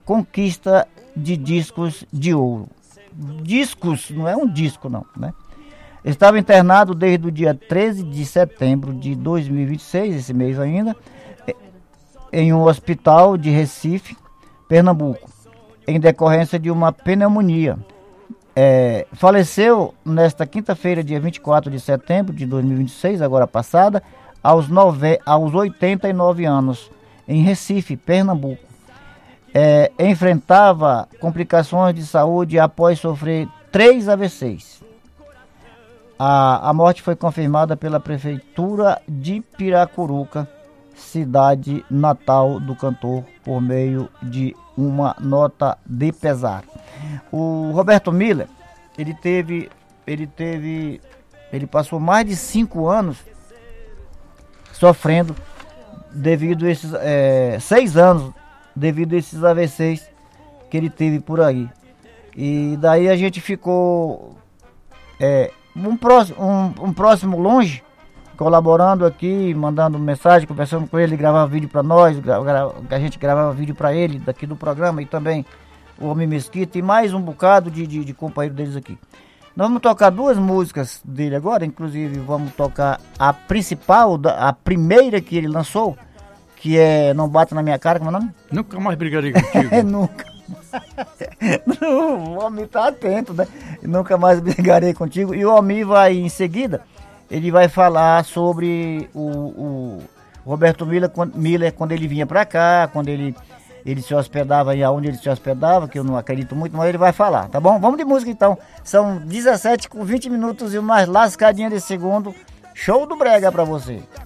conquista de discos de ouro. Discos, não é um disco não, né? Estava internado desde o dia 13 de setembro de 2026, esse mês ainda, em um hospital de Recife, Pernambuco, em decorrência de uma pneumonia. Faleceu nesta quinta-feira, dia 24 de setembro de 2026, agora passada, aos 89 anos, em Recife, Pernambuco. Enfrentava complicações de saúde após sofrer 3 AVCs. A morte foi confirmada pela Prefeitura de Piracuruca, cidade natal do cantor, por meio de uma nota de pesar. O Roberto Miller, ele passou mais de 5 anos sofrendo devido a esses 6 anos devido a esses AVCs que ele teve por aí. E daí a gente ficou um próximo longe, colaborando aqui, mandando mensagem, conversando com ele, gravava vídeo para nós, a gente gravava vídeo para ele daqui do programa, e também o Homem Mesquita e mais um bocado de companheiro deles aqui. Nós vamos tocar 2 músicas dele agora, inclusive vamos tocar a principal, a primeira que ele lançou, que é Não Bata Na Minha Cara, como é o nome? Nunca Mais Brigarei Contigo. Nunca. O homem tá atento, né? Nunca Mais Brigarei Contigo. E o homem vai, em seguida, ele vai falar sobre o Roberto Miller, quando ele vinha pra cá, quando ele se hospedava e aonde ele se hospedava, que eu não acredito muito, mas ele vai falar, tá bom? Vamos de música então. São 17 com 20 minutos e mais lascadinha de segundo. Show do brega pra você.